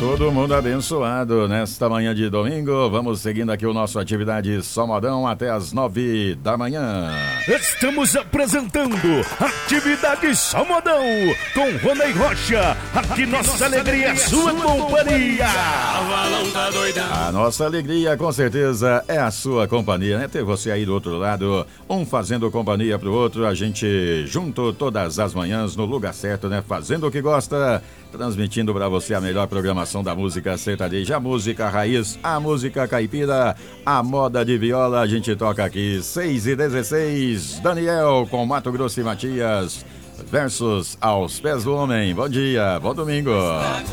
Todo mundo abençoado nesta manhã de domingo. Vamos seguindo aqui o nosso Atividade Só Modão até as 9 da manhã. Estamos apresentando Atividade Só Modão com Ronei Rocha. Aqui nossa alegria é sua companhia. A nossa alegria com certeza é a sua companhia, né? Ter você aí do outro lado, um fazendo companhia pro outro, a gente junto todas as manhãs no lugar certo, né? Fazendo o que gosta, transmitindo para você a melhor programação da música sertaneja, a música raiz, a música caipira, a moda de viola. A gente toca aqui 6h16, Daniel com Mato Grosso e Matias versus Aos Pés do Homem. Bom dia, bom domingo.